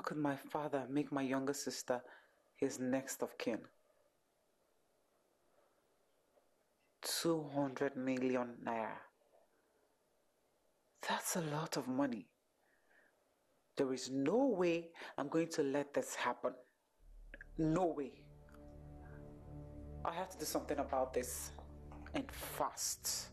could my father make my younger sister his next of kin? 200 million naira. That's a lot of money. There is no way I'm going to let this happen. No way. I have to do something about this. And fast.